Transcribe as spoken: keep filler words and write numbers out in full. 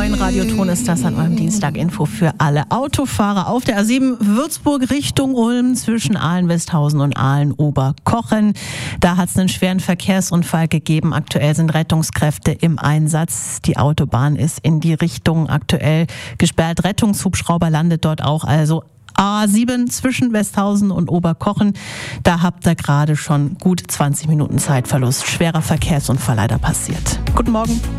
neun Radioton ist das an eurem Dienstag-Info für alle Autofahrer auf der A sieben Würzburg Richtung Ulm zwischen Aalen-Westhausen und Aalen-Oberkochen. Da hat es einen schweren Verkehrsunfall gegeben. Aktuell sind Rettungskräfte im Einsatz. Die Autobahn ist in die Richtung aktuell gesperrt. Rettungshubschrauber landet dort auch, also A sieben zwischen Westhausen und Oberkochen. Da habt ihr gerade schon gut zwanzig Minuten Zeitverlust. Schwerer Verkehrsunfall leider passiert. Guten Morgen.